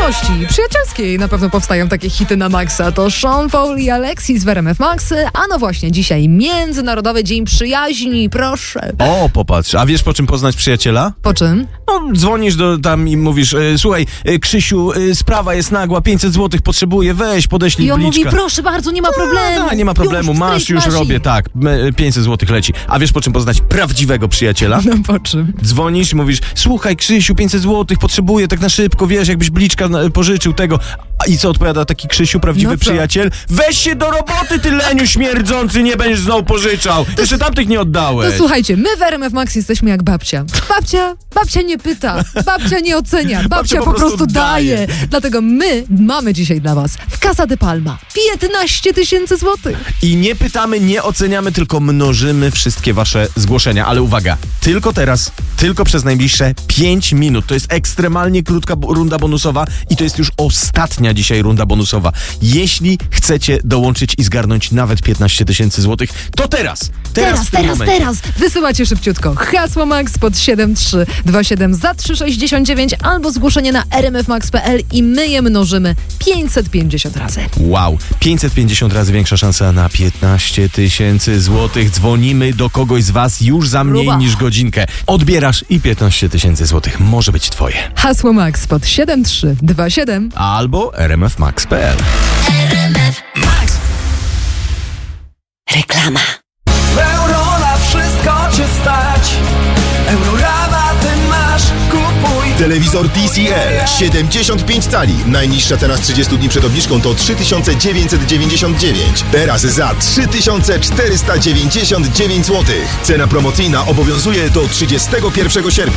miłości przyjacielskiej na pewno powstają takie hity na maksa. To Sean Paul i Alexis w RMF Max. A no właśnie, dzisiaj Międzynarodowy Dzień Przyjaźni, proszę. O, popatrz, a wiesz po czym poznać przyjaciela? Po czym? No, dzwonisz tam i mówisz, słuchaj, Krzysiu, sprawa jest nagła, 500 zł potrzebuję, weź, podeślij I on bliczka. mówi, proszę bardzo, nie ma problemu. Nie ma problemu, masz, już robię, tak, 500 zł leci. A wiesz po czym poznać prawdziwego przyjaciela? No po czym? Dzwonisz i mówisz, słuchaj Krzysiu, 500 zł potrzebuję tak na szybko, wiesz, jakbyś bliczka pożyczył tego. I co odpowiada taki Krzysiu, prawdziwy przyjaciel? Weź się do roboty, ty leniu śmierdzący, nie będziesz znowu pożyczał. Jeszcze tamtych nie oddałeś. To słuchajcie, my w RMF Max jesteśmy jak babcia. Babcia nie pyta, babcia nie ocenia, babcia po prostu daje. Dlatego my mamy dzisiaj dla was w Casa de Palma 15 000 złotych. I nie pytamy, nie oceniamy, tylko mnożymy wszystkie wasze zgłoszenia. Ale uwaga, tylko teraz, tylko przez najbliższe 5 minut. To jest ekstremalnie krótka runda bonusowa i to jest już ostatnia dzisiaj runda bonusowa. Jeśli chcecie dołączyć i zgarnąć nawet 15 000 złotych, to teraz. Wysyłacie szybciutko hasło Max pod 7327 za 3,69 albo zgłoszenie na rmfmax.pl i my je mnożymy 550 razy. Wow, 550 razy większa szansa na 15 000 złotych. Dzwonimy do kogoś z was już za mniej niż godzinkę. Odbierasz i 15 000 złotych może być twoje. Hasło Max pod 7327 albo rmfmax.pl. RMF Max. Reklama. Euro na wszystko cię stać. Eurorabaty masz, kupuj. Telewizor TCL 75 cali. Najniższa cena z 30 dni przed obniżką to 3999. Teraz za 3499 zł. Cena promocyjna obowiązuje do 31 sierpnia.